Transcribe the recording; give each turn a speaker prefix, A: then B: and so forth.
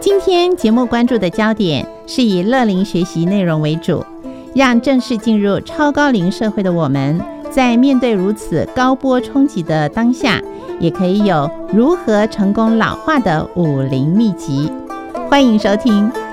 A: 今天节目关注的焦点是以乐龄学习内容为主，让正式进入超高龄社会的我们，在面对如此高波冲击的当下，也可以有如何成功老化的50秘籍。欢迎收听